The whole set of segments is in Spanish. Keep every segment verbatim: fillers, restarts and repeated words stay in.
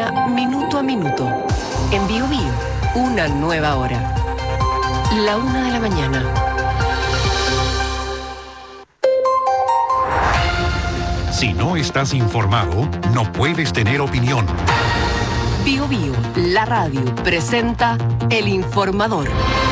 economía minuto a minuto. En Bio Bio, una nueva hora. La una de la mañana. Si no estás informado, no puedes tener opinión. Bio Bio, la radio, presenta El Informador.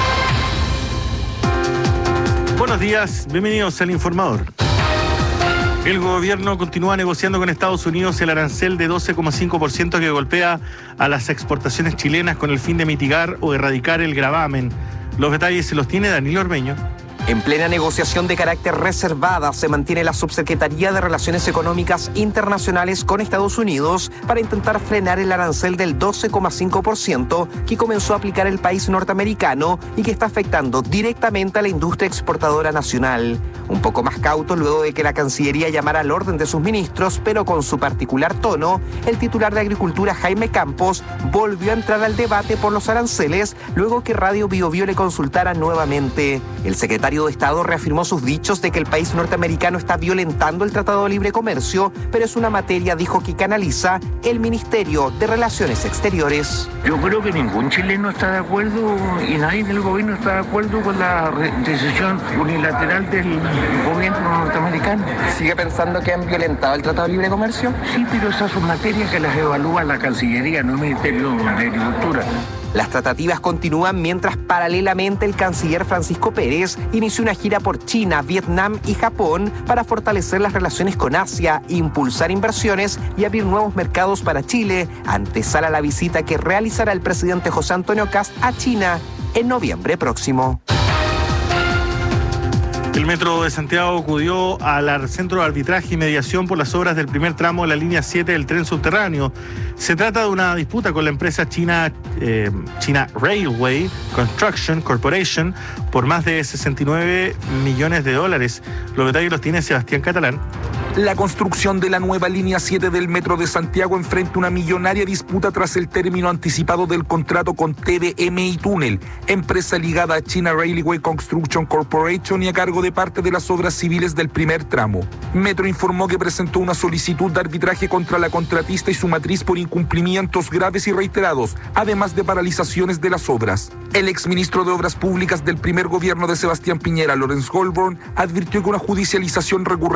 Buenos días, bienvenidos al Informador. El gobierno continúa negociando con Estados Unidos el arancel de doce coma cinco por ciento que golpea a las exportaciones chilenas con el fin de mitigar o erradicar el gravamen. Los detalles se los tiene Daniel Ormeño. En plena negociación de carácter reservada se mantiene la Subsecretaría de Relaciones Económicas Internacionales con Estados Unidos para intentar frenar el arancel del doce coma cinco por ciento que comenzó a aplicar el país norteamericano y que está afectando directamente a la industria exportadora nacional. Un poco más cauto luego de que la Cancillería llamara al orden de sus ministros, pero con su particular tono, el titular de Agricultura Jaime Campos volvió a entrar al debate por los aranceles luego que Radio Bio Bio le consultara nuevamente. El secretario de Estado reafirmó sus dichos de que el país norteamericano está violentando el Tratado de Libre Comercio, pero es una materia, dijo, que canaliza el Ministerio de Relaciones Exteriores. Yo creo que ningún chileno está de acuerdo y nadie del gobierno está de acuerdo con la decisión unilateral del gobierno norteamericano. ¿Sigue pensando que han violentado el Tratado de Libre Comercio? Sí, pero esas son materias que las evalúa la Cancillería, no el Ministerio de Agricultura. Las tratativas continúan mientras paralelamente el canciller Francisco Pérez inició una gira por China, Vietnam y Japón para fortalecer las relaciones con Asia, impulsar inversiones y abrir nuevos mercados para Chile, antesala la visita que realizará el presidente José Antonio Kast a China en noviembre próximo. El Metro de Santiago acudió al Centro de Arbitraje y Mediación por las obras del primer tramo de la línea siete del tren subterráneo. Se trata de una disputa con la empresa china eh, China Railway Construction Corporation por más de sesenta y nueve millones de dólares. Los detalles los tiene Sebastián Catalán. La construcción de la nueva línea siete del Metro de Santiago enfrenta una millonaria disputa tras el término anticipado del contrato con T D M y Túnel, empresa ligada a China Railway Construction Corporation y a cargo de parte de las obras civiles del primer tramo. Metro informó que presentó una solicitud de arbitraje contra la contratista y su matriz por incumplimientos graves y reiterados, además de paralizaciones de las obras. El exministro de Obras Públicas del primer gobierno de Sebastián Piñera, Lawrence Goldborn, advirtió que una judicialización recurrente